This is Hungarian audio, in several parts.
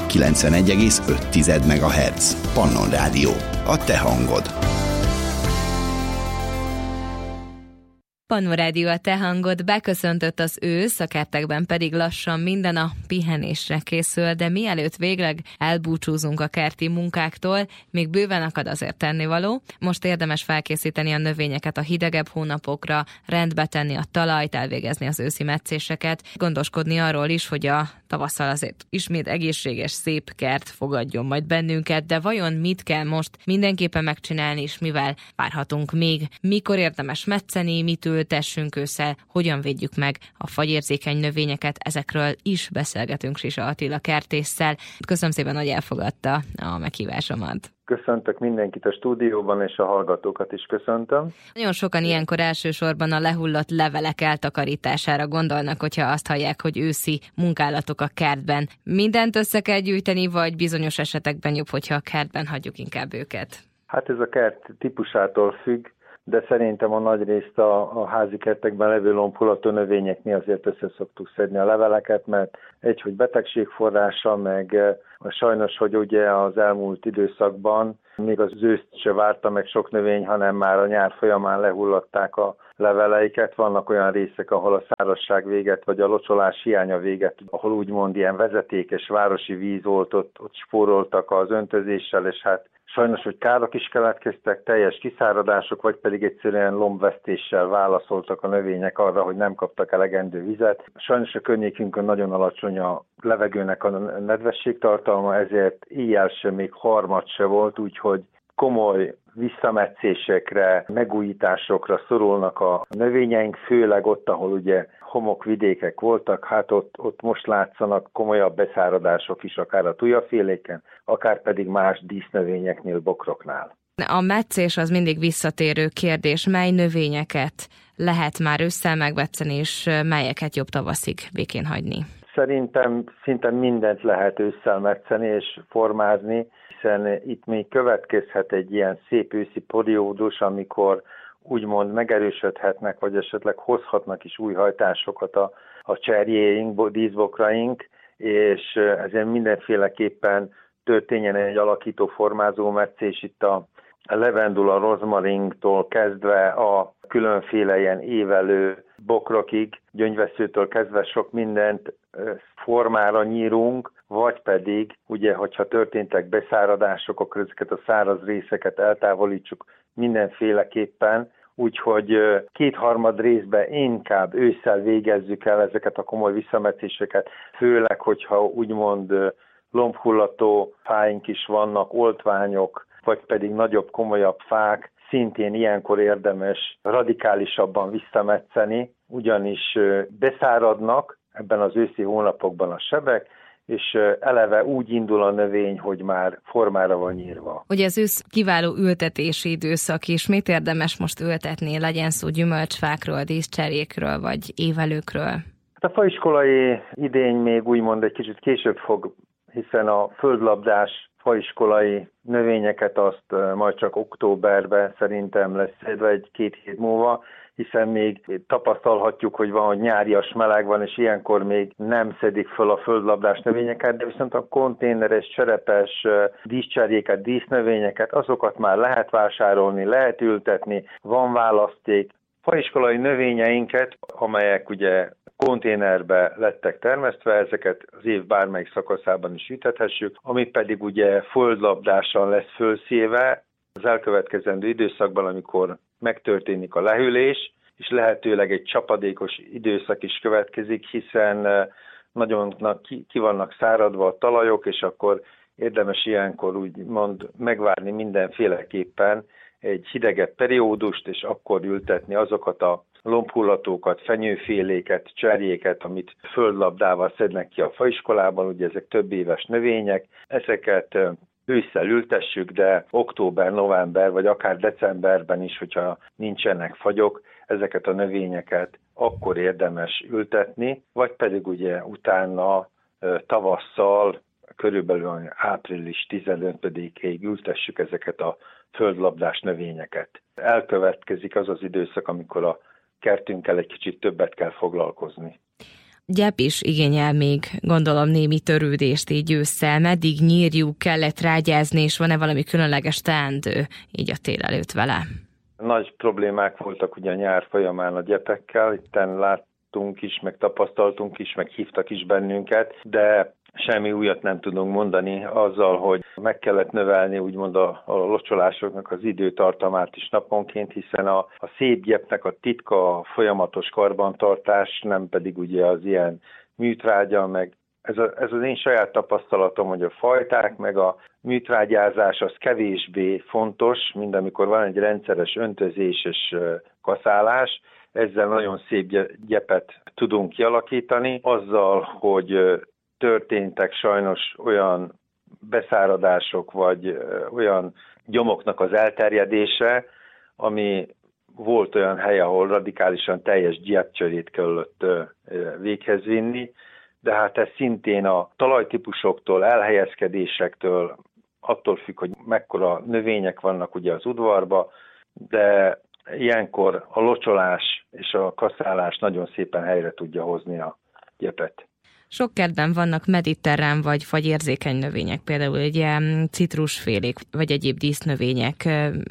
91,5 MHz. Pannon Rádió. A te hangod. Pannon Rádió, a te hangod. Beköszöntött az ősz, a kertekben pedig lassan minden a pihenésre készül, de mielőtt végleg elbúcsúzunk a kerti munkáktól, még bőven akad azért tennivaló. Most érdemes felkészíteni a növényeket a hidegebb hónapokra, rendbe tenni a talajt, elvégezni az őszi metszéseket, gondoskodni arról is, hogy a tavasszal azért ismét egészséges, szép kert fogadjon majd bennünket, de vajon mit kell most mindenképpen megcsinálni, és mivel várhatunk még? Mikor érdemes metszeni, mit ültessünk ősszel, hogyan védjük meg a fagyérzékeny növényeket? Ezekről is beszélgetünk Sisa Attila kertésszel. Köszönöm szépen, hogy elfogadta a meghívásomat. Köszöntök mindenkit a stúdióban, és a hallgatókat is köszöntöm. Nagyon sokan ilyenkor elsősorban a lehullott levelek eltakarítására gondolnak, hogyha azt hallják, hogy őszi munkálatok a kertben. Mindent össze kell gyűjteni, vagy bizonyos esetekben jobb, hogyha a kertben hagyjuk inkább őket? Hát ez a kert típusától függ, de szerintem a nagy részt a házi kertekben levő lombhullató növényeknél azért össze szoktuk szedni a leveleket, mert hogy betegségforrása, meg sajnos, hogy ugye az elmúlt időszakban még az őszt se várta meg sok növény, hanem már a nyár folyamán lehullatták a leveleiket. Vannak olyan részek, ahol a szárazság véget, vagy a locsolás hiánya véget, ahol úgymond ilyen vezetékes városi víz volt, ott spóroltak az öntözéssel, és hát sajnos, hogy károk is keletkeztek, teljes kiszáradások, vagy pedig egyszerűen lombvesztéssel válaszoltak a növények arra, hogy nem kaptak elegendő vizet. Sajnos a környékünkön nagyon alacsony a levegőnek a nedvességtartalma, ezért éjjel sem, még harmad se volt, úgyhogy komoly visszametszésekre, megújításokra szorulnak a növényeink, főleg ott, ahol ugye homokvidékek voltak, hát ott most látszanak komolyabb beszáradások is, akár a tujaféléken, akár pedig más dísznövényeknél, bokroknál. A metszés az mindig visszatérő kérdés. Mely növényeket lehet már ősszel megmetszeni, és melyeket jobb tavaszig békén hagyni? Szerintem szinte mindent lehet ősszel metszeni és formázni, hiszen itt még következhet egy ilyen szép őszi periódus, amikor úgymond megerősödhetnek, vagy esetleg hozhatnak is új hajtásokat a cserjéink, díszbokraink, és ezért mindenféleképpen történjen egy alakító formázó metszés itt a levendula, rozmaringtól kezdve a különféle ilyen évelő bokrokig, gyöngyveszőtől kezdve sok mindent formára nyírunk, vagy pedig, ugye, hogyha történtek beszáradások, akkor ezeket a száraz részeket eltávolítsuk mindenféleképpen, úgyhogy 2/3 részben inkább ősszel végezzük el ezeket a komoly visszametszéseket, főleg, hogyha úgymond lombhullató fáink is vannak, oltványok, vagy pedig nagyobb, komolyabb fák, szintén ilyenkor érdemes radikálisabban visszametszeni, ugyanis beszáradnak ebben az őszi hónapokban a sebek, és eleve úgy indul a növény, hogy már formára van nyírva. Ugye az ősz kiváló ültetési időszak is, mit érdemes most ültetni, legyen szó gyümölcsfákról, díszcserjékről vagy évelőkről? Hát a faiskolai idény még úgymond egy kicsit később fog, hiszen a földlabdás faiskolai növényeket azt majd csak októberben szerintem lesz szedve, 1-2 hét múlva, hiszen még tapasztalhatjuk, hogy van, hogy nyárias meleg van, és ilyenkor még nem szedik föl a földlabdás növényeket, de viszont a konténeres, cserepes díszcserjéket, dísznövényeket, azokat már lehet vásárolni, lehet ültetni, van választék. Faiskolai növényeinket, amelyek ugye konténerbe lettek termesztve, ezeket az év bármelyik szakaszában is ültethessük, ami pedig ugye földlabdással lesz fölszéve az elkövetkezendő időszakban, amikor megtörténik a lehűlés, és lehetőleg egy csapadékos időszak is következik, hiszen nagyon ki vannak száradva a talajok, és akkor érdemes ilyenkor úgymond megvárni mindenféleképpen egy hidegebb periódust, és akkor ültetni azokat a lombhullatókat, fenyőféléket, cserjéket, amit földlabdával szednek ki a faiskolában, ugye ezek több éves növények, ezeket ősszel ültessük, de október, november, vagy akár decemberben is, hogyha nincsenek fagyok, ezeket a növényeket akkor érdemes ültetni, vagy pedig ugye utána tavasszal, körülbelül április 15-ig ültessük ezeket a földlabdás növényeket. Elkövetkezik az az időszak, amikor a kertünkkel egy kicsit többet kell foglalkozni. gyep is igényel még, gondolom, némi törődést így ősszel. Meddig nyírjuk, kellett rágyázni, és van-e valami különleges teendő így a tél előtt vele? Nagy problémák voltak ugye a nyár folyamán a gyepekkel, itten láttunk is, meg tapasztaltunk is, meg hívtak is bennünket, de semmi újat nem tudunk mondani azzal, hogy meg kellett növelni úgymond a locsolásoknak az időtartamát is naponként, hiszen a szép gyepnek a titka a folyamatos karbantartás, nem pedig ugye az ilyen műtrágya, meg ez az én saját tapasztalatom, hogy a fajták, meg a műtrágyázás az kevésbé fontos, mint amikor van egy rendszeres öntözés és kaszálás. Ezzel nagyon szép gyepet tudunk kialakítani, azzal, hogy történtek sajnos olyan beszáradások, vagy olyan gyomoknak az elterjedése, ami volt olyan hely, ahol radikálisan teljes gyepcserét kellett véghez vinni, de hát ez szintén a talajtípusoktól, elhelyezkedésektől, attól függ, hogy mekkora növények vannak ugye az udvarba, de ilyenkor a locsolás és a kaszálás nagyon szépen helyre tudja hozni a gyepet. Sok kertben vannak mediterrán vagy fagyérzékeny növények, például ugye citrusfélék vagy egyéb dísznövények.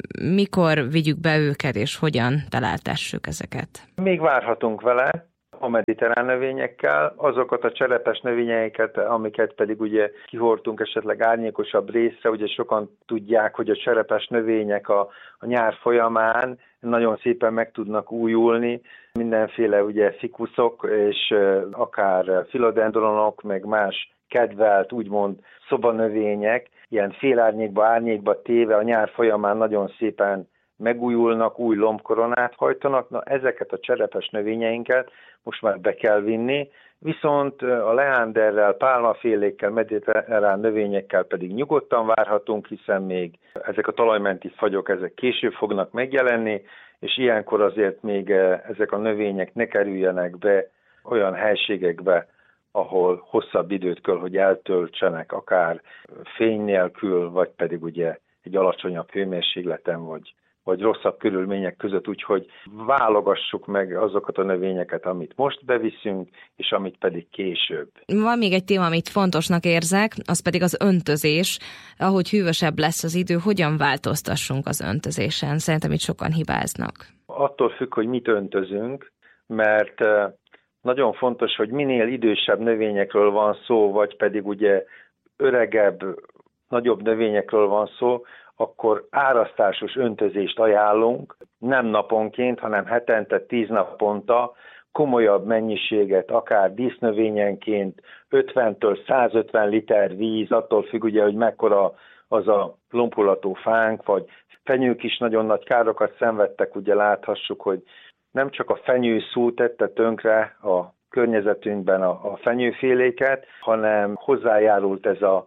Mikor vigyük be őket, és hogyan találtassuk ezeket? Még várhatunk vele a mediterrán növényekkel, azokat a cserepes növényeiket, amiket pedig ugye kihordtunk esetleg árnyékosabb részre, ugye sokan tudják, hogy a cserepes növények a nyár folyamán nagyon szépen meg tudnak újulni, mindenféle ugye fikuszok és akár philodendronok, meg más kedvelt úgymond szobanövények, ilyen félárnyékba, árnyékba téve a nyár folyamán nagyon szépen megújulnak, új lombkoronát hajtanak. Na, ezeket a cserepes növényeinket most már be kell vinni, viszont a leánderrel, pálmafélékkel, mediterrán növényekkel pedig nyugodtan várhatunk, hiszen még ezek a talajmenti fagyok, ezek később fognak megjelenni, és ilyenkor azért még ezek a növények ne kerüljenek be olyan helységekbe, ahol hosszabb időt kell, hogy eltöltsenek, akár fény nélkül, vagy pedig ugye egy alacsonyabb hőmérsékleten, vagy rosszabb körülmények között, úgyhogy válogassuk meg azokat a növényeket, amit most beviszünk, és amit pedig később. Van még egy téma, amit fontosnak érzek, az pedig az öntözés. Ahogy hűvösebb lesz az idő, hogyan változtassunk az öntözésen? Szerintem itt sokan hibáznak. Attól függ, hogy mit öntözünk, mert nagyon fontos, hogy minél idősebb növényekről van szó, vagy pedig ugye öregebb, nagyobb növényekről van szó, akkor árasztásos öntözést ajánlunk, nem naponként, hanem hetente 10 naponta, komolyabb mennyiséget, akár dísznövényenként 50-től 150 liter víz, attól függ ugye, hogy mekkora az a lombhullató fánk, vagy fenyők is nagyon nagy károkat szenvedtek, ugye láthassuk, hogy nem csak a fenyőszú tette tönkre a környezetünkben a fenyőféléket, hanem hozzájárult ez a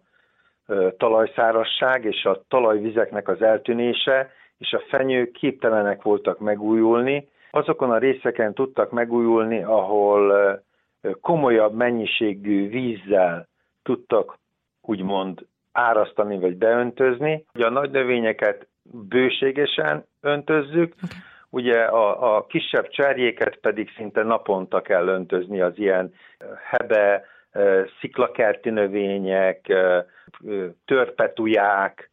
talajszárasság és a talajvizeknek az eltűnése, és a fenyők képtelenek voltak megújulni. Azokon a részeken tudtak megújulni, ahol komolyabb mennyiségű vízzel tudtak úgymond árasztani vagy beöntözni. Ugye a nagy növényeket bőségesen öntözzük, ugye a kisebb cserjéket pedig szinte naponta kell öntözni, az ilyen hebe, sziklakerti növények, törpetuják,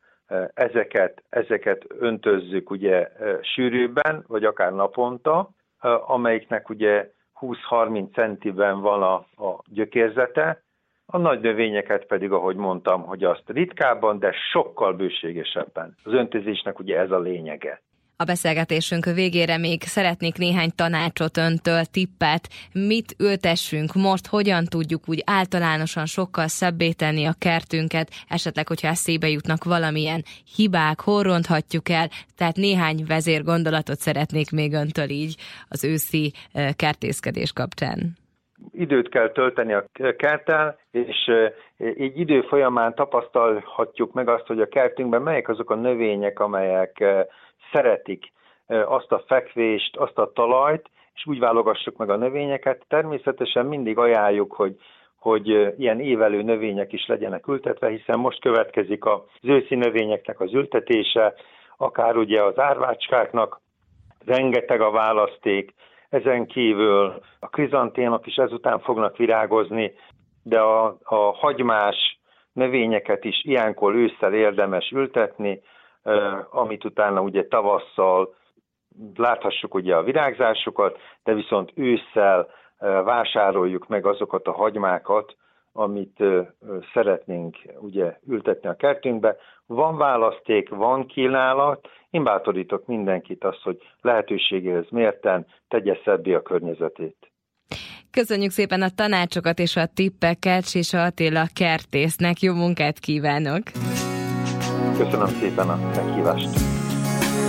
ezeket öntözzük ugye sűrűbben, vagy akár naponta, amelyiknek ugye 20-30 centiben van a gyökérzete, a nagy növényeket pedig, ahogy mondtam, hogy azt ritkábban, de sokkal bőségesebben. Az öntözésnek ugye ez a lényege. A beszélgetésünk végére még szeretnék néhány tanácsot öntől, tippet. Mit ültessünk most, hogyan tudjuk úgy általánosan sokkal szebbé tenni a kertünket, esetleg, hogyha eszébe jutnak valamilyen hibák, hol ronthatjuk el, tehát néhány vezérgondolatot szeretnék még öntől így az őszi kertészkedés kapcsán. Időt kell tölteni a kerttel, és így idő folyamán tapasztalhatjuk meg azt, hogy a kertünkben melyek azok a növények, amelyek szeretik azt a fekvést, azt a talajt, és úgy válogassuk meg a növényeket. Természetesen mindig ajánljuk, hogy ilyen évelő növények is legyenek ültetve, hiszen most következik az őszi növényeknek az ültetése, akár ugye az árvácskáknak rengeteg a választék, Ezen kívül a krizantémok is ezután fognak virágozni, de a hagymás növényeket is ilyenkor ősszel érdemes ültetni, amit utána ugye tavasszal láthassuk ugye a virágzásukat, de viszont ősszel vásároljuk meg azokat a hagymákat, amit szeretnénk ugye ültetni a kertünkbe. Van választék, van kínálat, én bátorítok mindenkit azt, hogy lehetőségéhez mérten tegye szebbé a környezetét. Köszönjük szépen a tanácsokat és a tippeket, és Attila kertésznek jó munkát kívánok! Köszönöm szépen a meghívást!